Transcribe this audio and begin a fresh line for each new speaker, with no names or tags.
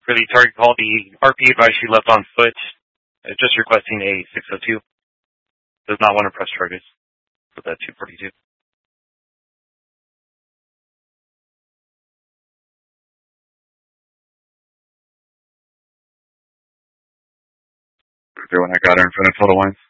For the target call, the RP advice she left on foot, just requesting a 602. Does not want to press charges for that 242.
Everyone, I got her in front of Total Wines.